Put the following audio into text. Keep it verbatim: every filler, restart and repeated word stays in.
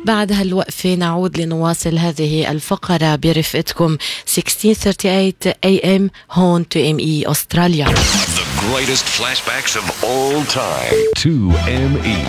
بعد هالوقفة نعود لنواصل هذه الفقرة برفقتكم ستة عشر ثلاثين وثمانين إيه إم هون تو إم إي أستراليا. The greatest flashbacks of all time. تو إم إي